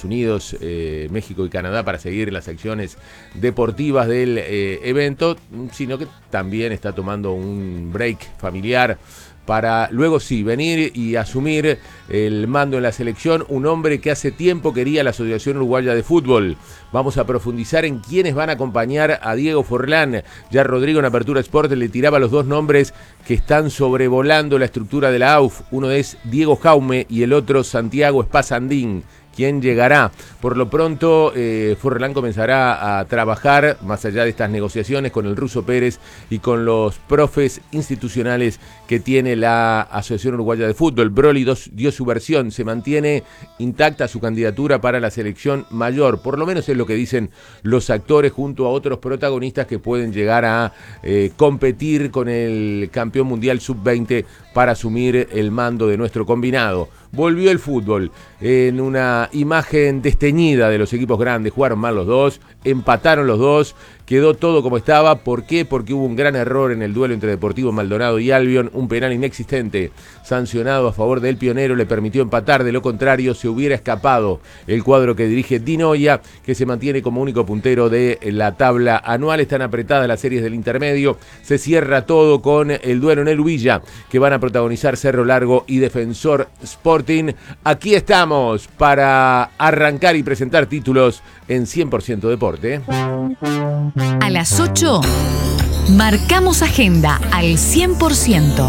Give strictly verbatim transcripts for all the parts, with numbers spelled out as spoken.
Estados Unidos, eh, México y Canadá para seguir las acciones deportivas del eh, evento, sino que también está tomando un break familiar para luego sí venir y asumir el mando en la selección, un hombre que hace tiempo quería la Asociación Uruguaya de Fútbol. Vamos a profundizar en quiénes van a acompañar a Diego Forlán. Ya Rodrigo en Apertura Sport le tiraba los dos nombres que están sobrevolando la estructura de la A U F. Uno es Diego Jaume y el otro Santiago Espasandín. ¿Quién llegará? Por lo pronto, eh, Forlán comenzará a trabajar, más allá de estas negociaciones, con el Ruso Pérez y con los profes institucionales que tiene la Asociación Uruguaya de Fútbol. Broly dos, dio su versión, se mantiene intacta su candidatura para la selección mayor, por lo menos es lo que dicen los actores junto a otros protagonistas que pueden llegar a eh, competir con el campeón mundial sub veinte para asumir el mando de nuestro combinado. Volvió el fútbol en una imagen desteñida de los equipos grandes, jugaron mal los dos, empataron los dos, quedó todo como estaba. ¿Por qué? Porque hubo un gran error en el duelo entre Deportivo Maldonado y Albion, un penal inexistente sancionado a favor del Pionero le permitió empatar, de lo contrario se hubiera escapado el cuadro que dirige Di Noia, que se mantiene como único puntero de la tabla anual. Están apretadas las series del intermedio, se cierra todo con el duelo en el Villa, que van a protagonizar Cerro Largo y Defensor Sporting. Aquí estamos para arrancar y presentar títulos en cien por ciento Deporte. A las ocho, marcamos agenda al cien por ciento.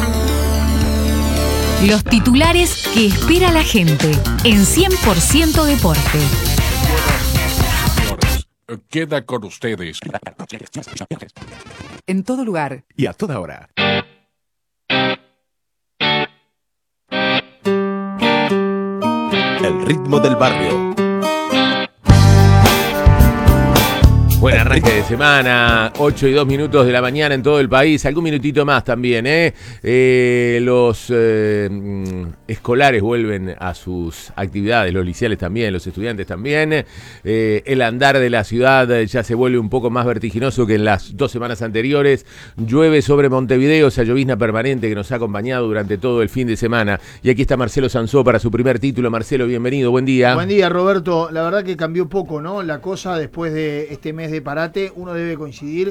Los titulares que espera la gente en cien por ciento Deporte. Queda con ustedes. En todo lugar y a toda hora. El ritmo del barrio. Buen arranque de semana, ocho y dos minutos de la mañana en todo el país, algún minutito más también, ¿eh? eh los eh, escolares vuelven a sus actividades, los liceales también, los estudiantes también. Eh, el andar de la ciudad ya se vuelve un poco más vertiginoso que en las dos semanas anteriores. Llueve sobre Montevideo, esa llovizna permanente que nos ha acompañado durante todo el fin de semana. Y aquí está Marcelo Sansó para su primer título. Marcelo, bienvenido, buen día. Buen día, Roberto. La verdad que cambió poco, ¿no? La cosa después de este mes de parate, uno debe coincidir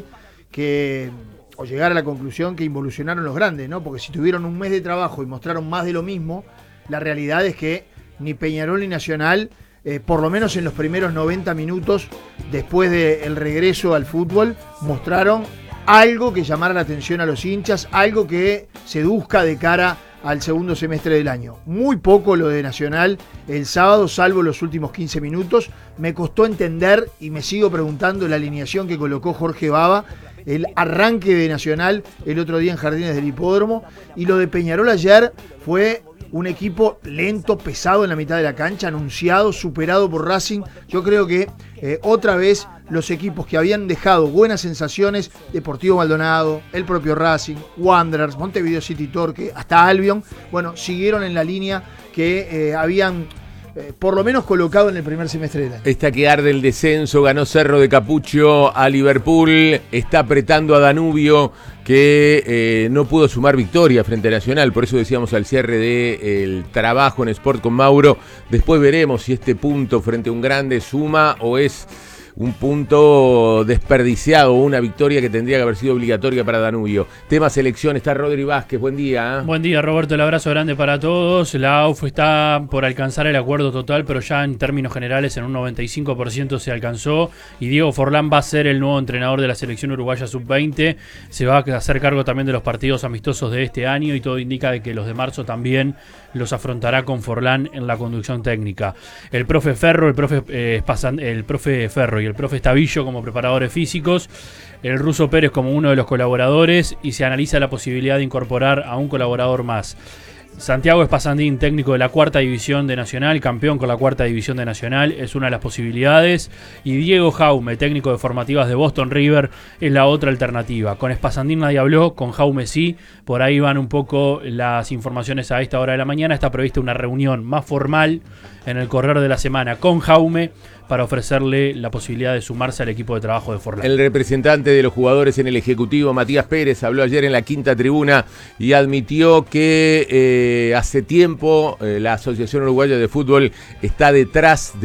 que o llegar a la conclusión que involucionaron los grandes, ¿no? Porque si tuvieron un mes de trabajo y mostraron más de lo mismo, la realidad es que ni Peñarol ni Nacional, eh, por lo menos en los primeros noventa minutos después del regreso al fútbol, mostraron algo que llamara la atención a los hinchas, algo que seduzca de cara al segundo semestre del año. Muy poco lo de Nacional el sábado, salvo los últimos quince minutos. Me costó entender y me sigo preguntando la alineación que colocó Jorge Baba, el arranque de Nacional el otro día en Jardines del Hipódromo, y lo de Peñarol ayer fue un equipo lento, pesado en la mitad de la cancha, anunciado, superado por Racing. Yo creo que eh, otra vez los equipos que habían dejado buenas sensaciones, Deportivo Maldonado, el propio Racing, Wanderers, Montevideo City Torque, hasta Albion, bueno, siguieron en la línea que eh, habían eh, por lo menos colocado en el primer semestre del año. Está que arde el descenso, ganó Cerro de Capucho a Liverpool, está apretando a Danubio, que eh, no pudo sumar victoria frente a Nacional, por eso decíamos al cierre del trabajo en Sport con Mauro, después veremos si este punto frente a un grande suma o es un punto desperdiciado, una victoria que tendría que haber sido obligatoria para Danubio. Tema selección, está Rodri Vázquez, buen día. ¿eh? Buen día, Roberto, el abrazo grande para todos. La A U F está por alcanzar el acuerdo total, pero ya en términos generales en un noventa y cinco por ciento se alcanzó, y Diego Forlán va a ser el nuevo entrenador de la selección uruguaya sub veinte, se va a hacer cargo también de los partidos amistosos de este año, y todo indica de que los de marzo también los afrontará con Forlán en la conducción técnica. El profe Ferro, el profe, eh, Spasan, el profe Ferro y el profe Estavillo como preparadores físicos, el Ruso Pérez como uno de los colaboradores, y se analiza la posibilidad de incorporar a un colaborador más. Santiago Espasandín, técnico de la cuarta división de Nacional, campeón con la cuarta división de Nacional, es una de las posibilidades. Y Diego Jaume, técnico de formativas de Boston River, es la otra alternativa. Con Espasandín nadie habló, con Jaume sí. Por ahí van un poco las informaciones a esta hora de la mañana. Está prevista una reunión más formal en el correr de la semana con Jaume para ofrecerle la posibilidad de sumarse al equipo de trabajo de Forlán. El representante de los jugadores en el Ejecutivo, Matías Pérez, habló ayer en la quinta tribuna y admitió que eh, hace tiempo eh, la Asociación Uruguaya de Fútbol está detrás de